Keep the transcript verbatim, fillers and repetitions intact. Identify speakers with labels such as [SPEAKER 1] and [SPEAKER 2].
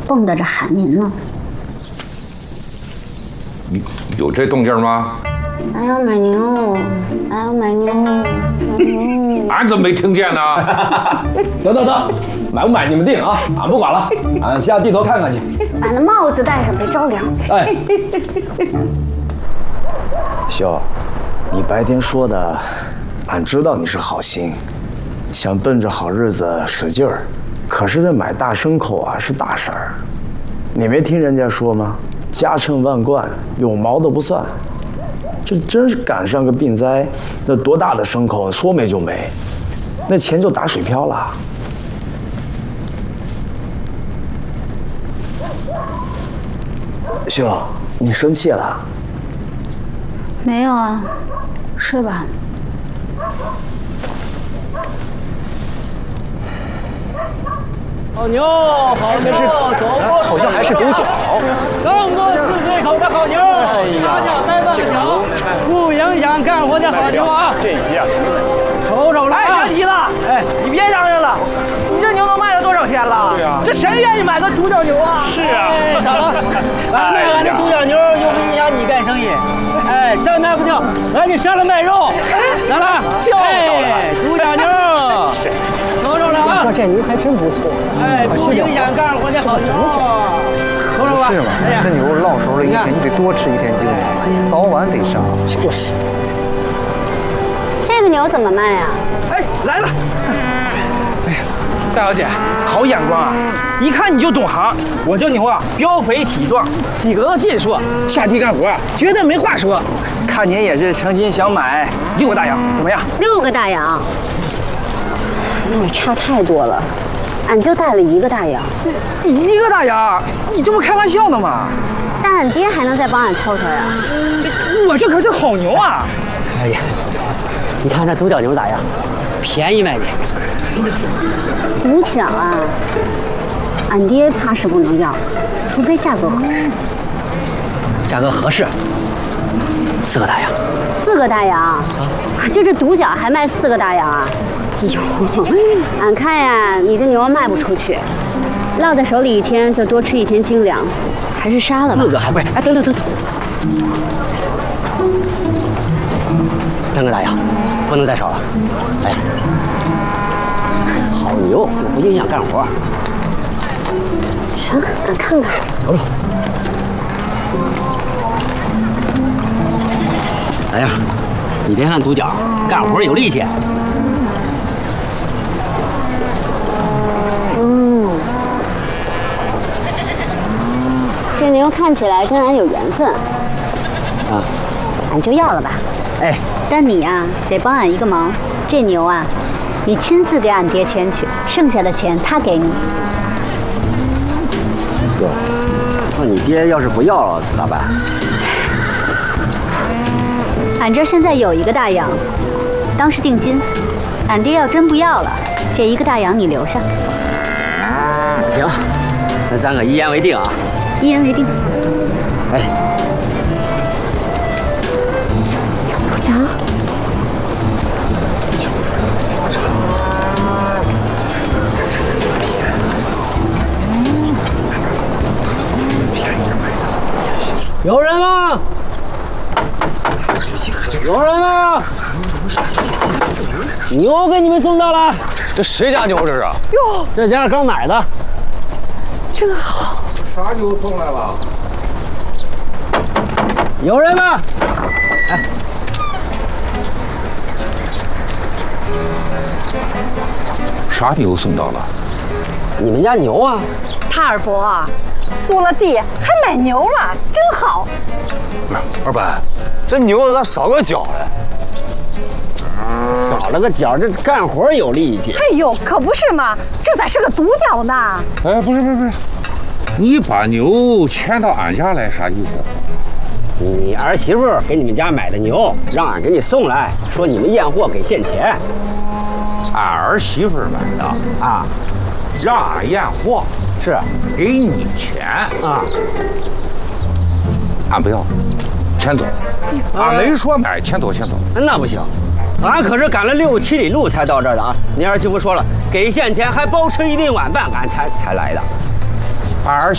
[SPEAKER 1] 蹦跶着喊您呢。
[SPEAKER 2] 你有这动静吗？
[SPEAKER 1] 俺要买牛，俺要买牛，买牛。
[SPEAKER 2] 俺怎么没听见呢？
[SPEAKER 3] 得得得，买不买你们定啊，俺不管了，俺下地头看看去。
[SPEAKER 1] 把那帽子戴上，别着凉。
[SPEAKER 3] 哎，
[SPEAKER 4] 秀，你白天说的，俺知道你是好心，想奔着好日子使劲儿。可是这买大牲口啊是大事儿，你没听人家说吗？家趁万贯，有毛的不算。这真是赶上个病灾，那多大的牲口说没就没，那钱就打水漂了。秀，你生气了？
[SPEAKER 1] 没有啊，睡吧。
[SPEAKER 3] 好牛，好牛，走过，
[SPEAKER 5] 好像还是独角。
[SPEAKER 3] 刚过四岁口的好牛，大家来帮脚，不影响干活的好牛啊！
[SPEAKER 5] 这一集啊，
[SPEAKER 3] 瞅瞅了，哎，别提了，哎，你别嚷嚷了，你这牛都卖了多少钱了？对啊，这谁愿意买个独角牛啊？
[SPEAKER 5] 是啊，
[SPEAKER 3] 哎，咋了？俺卖俺的独角牛又不影响你干生意。哎，站那不跳，赶紧上来卖肉。咋了？哎，独角牛，瞅瞅了啊！
[SPEAKER 5] 这牛还真不错。
[SPEAKER 3] 哎，不影响干活的好牛。瞅瞅吧。
[SPEAKER 5] 是吗？
[SPEAKER 3] 哎呀，
[SPEAKER 5] 这牛烙熟了一天，你得多吃一天精粮，早晚得杀。
[SPEAKER 3] 就是。
[SPEAKER 1] 这个牛怎么卖呀？
[SPEAKER 3] 哎，来了！哎呀，大小姐，好眼光啊！一看你就懂行。我这牛啊，膘肥体壮，体格子劲硕，下地干活啊，绝对没话说。看您也是诚心想买六个大洋，怎么样？
[SPEAKER 1] 六个大洋，那也差太多了。俺就带了一个大洋。
[SPEAKER 3] 一个大洋？你这不开玩笑呢吗？
[SPEAKER 1] 但俺爹还能再帮俺凑凑呀。
[SPEAKER 3] 我这可是好牛啊！
[SPEAKER 6] 哎呀，你看这独角牛咋样？便宜卖你。
[SPEAKER 1] 独角啊，俺爹怕是不能要，除非价格合适。
[SPEAKER 6] 价格合适，四个大洋。
[SPEAKER 1] 四个大洋啊？就这独角还卖四个大洋啊？哎呦，俺看呀，你这牛卖不出去，落在手里一天就多吃一天精粮，还是杀了吧。
[SPEAKER 6] 四个还贵？哎，等等等等，三个大洋，不能再少了。哎呀，好牛又不影响干活。
[SPEAKER 1] 行，俺看看。
[SPEAKER 6] 走走。哎呀，你别看独角，干活有力气。
[SPEAKER 1] 嗯，这牛看起来跟俺有缘分。
[SPEAKER 6] 啊，
[SPEAKER 1] 俺就要了吧。
[SPEAKER 6] 哎，
[SPEAKER 1] 但你呀、啊，得帮俺一个忙。这牛啊，你亲自给俺爹牵去，剩下的钱他给你。
[SPEAKER 6] 哥，那你爹要是不要了咋办？
[SPEAKER 1] 俺这现在有一个大洋，当是定金。俺爹要真不要了，这一个大洋你留下。
[SPEAKER 6] 行，那咱可一言为定啊！
[SPEAKER 1] 一言为定。
[SPEAKER 6] 哎，
[SPEAKER 1] 独角。
[SPEAKER 3] 有人吗？有人吗？牛给你们送到了。
[SPEAKER 5] 这谁家牛这是？
[SPEAKER 3] 哟，这家刚买的。
[SPEAKER 1] 真好。
[SPEAKER 2] 啥牛送来了？
[SPEAKER 3] 有人吗？哎，
[SPEAKER 2] 啥牛送到了？
[SPEAKER 6] 你们家牛啊？
[SPEAKER 7] 他二伯缩了地还买牛了，真好。
[SPEAKER 5] 不是二伯，这牛咋少个角嘞？
[SPEAKER 6] 少了个角，这干活有力气。
[SPEAKER 7] 哎呦，可不是嘛，这咋是个独角呢？
[SPEAKER 2] 哎，不是不是不是，你把牛牵到俺家来，啥意思？
[SPEAKER 6] 你儿媳妇给你们家买的牛，让俺给你送来，说你们验货给现钱。
[SPEAKER 2] 俺儿媳妇买的
[SPEAKER 6] 啊，
[SPEAKER 2] 让俺验货，
[SPEAKER 6] 是
[SPEAKER 2] 给你钱
[SPEAKER 6] 啊，
[SPEAKER 2] 俺不要，钱走。俺没说买，钱走钱走。
[SPEAKER 6] 那不行，俺可是赶了六七里路才到这儿的啊！你儿媳妇说了，给现钱还包吃一顿晚饭，俺才才来的。
[SPEAKER 2] 俺儿